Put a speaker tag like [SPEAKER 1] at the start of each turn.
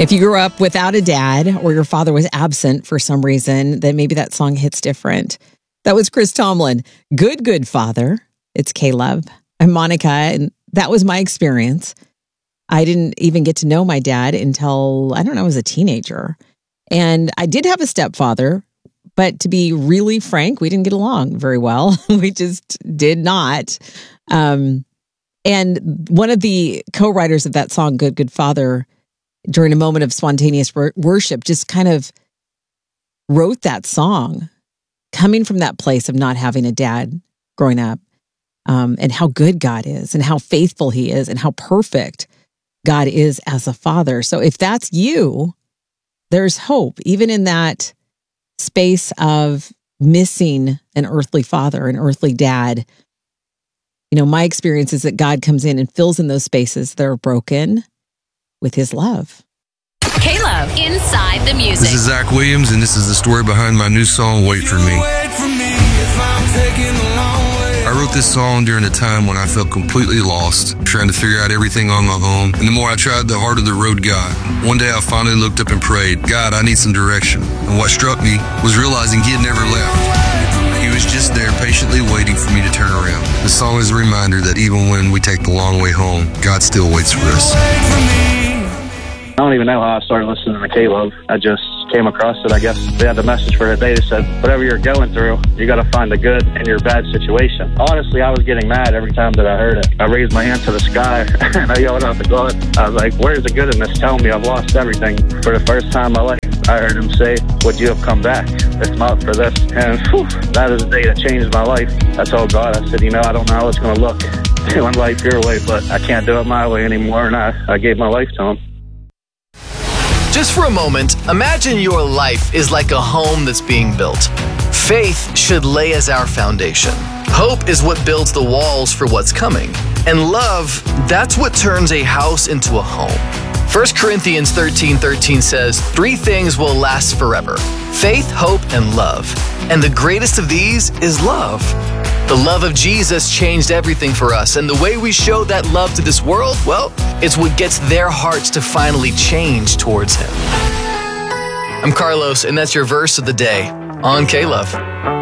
[SPEAKER 1] If you grew up without a dad or your father was absent for some reason, then maybe that song hits different. That was Chris Tomlin. Good Father. It's K-Love. I'm Monica, and that was my experience. I didn't even get to know my dad until, I was a teenager. And I did have a stepfather, but to be really frank, we didn't get along very well. We just did not. And one of the co-writers of that song, Good Father, during a moment of spontaneous worship, just kind of wrote that song, coming from that place of not having a dad growing up, and how good God is, and how faithful He is, and how perfect God is as a father. So if that's you, there's hope, even in that space of missing an earthly father, an earthly dad. My experience is that God comes in and fills in those spaces that are broken with His love.
[SPEAKER 2] K-Love, Inside the Music.
[SPEAKER 3] This is Zach Williams, and this is the story behind my new song, Wait For Me. I wrote this song during a time when I felt completely lost, trying to figure out everything on my own. And the more I tried, the harder the road got. One day I finally looked up and prayed, God, I need some direction. And what struck me was realizing He had never left. He was just there patiently waiting for me to turn around. The song is a reminder that even when we take the long way home, God still waits for us.
[SPEAKER 4] I don't even know how I started listening to K-Love. I just came across it, I guess. They had the message for the day. They said, whatever you're going through, you got to find the good in your bad situation. Honestly, I was getting mad every time that I heard it. I raised my hand to the sky, and I yelled out to God. I was like, where's the good in this? Tell me I've lost everything. For the first time in my life, I heard Him say, would you have come back? It's not for this. And that is the day that changed my life. I told God, I said, I don't know how it's going to look doing life your way, but I can't do it my way anymore, and I gave my life to Him.
[SPEAKER 5] Just for a moment, imagine your life is like a home that's being built. Faith should lay as our foundation. Hope is what builds the walls for what's coming. And love, that's what turns a house into a home. 1 Corinthians 13:13 says, 3 things will last forever: faith, hope, and love. And the greatest of these is love. The love of Jesus changed everything for us, and the way we show that love to this world, well, it's what gets their hearts to finally change towards Him. I'm Carlos, and that's your verse of the day on K-Love.